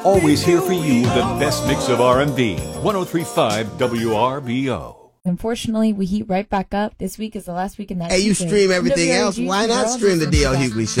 Always here for you, the best mix of R&B. 103.5 WRBO. Unfortunately, we heat right back up. This week is the last week in that. Hey, you stream everything else. Why not stream the DL Hughley Show?